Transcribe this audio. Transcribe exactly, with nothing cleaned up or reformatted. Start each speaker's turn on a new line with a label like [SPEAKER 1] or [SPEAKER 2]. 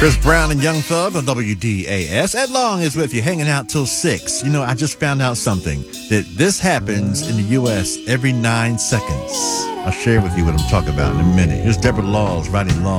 [SPEAKER 1] Chris Brown and Young Thug on W D A S. Ed Long is with you, hanging out till six. You know, I just found out something, that this happens in the U S every nine seconds. I'll share with you what I'm talking about in a minute. Here's Deborah Laws riding along.